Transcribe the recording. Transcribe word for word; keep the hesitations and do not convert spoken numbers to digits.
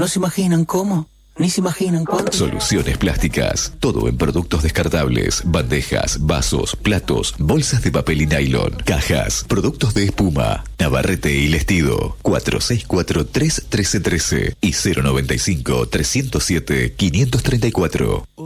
No se imaginan cómo, ni se imaginan cuánto. Soluciones Plásticas. Todo en productos descartables, bandejas, vasos, platos, bolsas de papel y nylon, cajas, productos de espuma. Navarrete y Lestido. cuatro seis cuatro, tres uno tres uno tres y cero noventa y cinco, trescientos siete, quinientos treinta y cuatro.